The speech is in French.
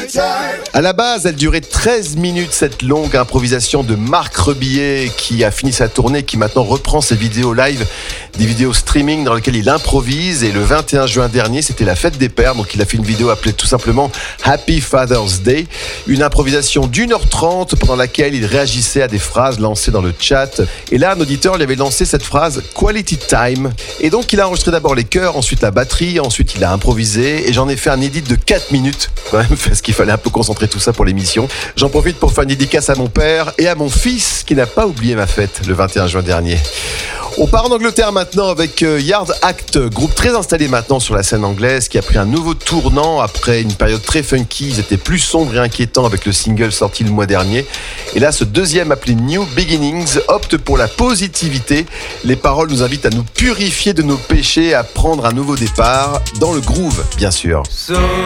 À la base, elle durait 13 minutes, cette longue improvisation de Marc Rebillet qui a fini sa tournée, qui maintenant reprend ses vidéos live, des vidéos streaming dans lesquelles il improvise. Et le 21 juin dernier, c'était la fête des pères, donc il a fait une vidéo appelée tout simplement Happy Father's Day. Une improvisation d'1h30 pendant laquelle il réagissait à des phrases lancées dans le chat. Et là, un auditeur lui avait lancé cette phrase Quality Time. Et donc il a enregistré d'abord les chœurs, ensuite la batterie, ensuite il a improvisé. Et j'en ai fait un edit de 4 minutes, quand même, parce qu'il fallait un peu concentrer tout ça pour l'émission. J'en profite pour faire une dédicace à mon père et à mon fils qui n'a pas oublié ma fête le 21 juin dernier. On part en Angleterre maintenant avec Yard Act, groupe très installé maintenant sur la scène anglaise qui a pris un nouveau tournant après une période très funky. Ils étaient plus sombres et inquiétants avec le single sorti le mois dernier. Et là, ce deuxième appelé New Beginnings opte pour la positivité. Les paroles nous invitent à nous purifier de nos péchés, à prendre un nouveau départ dans le groove, bien sûr.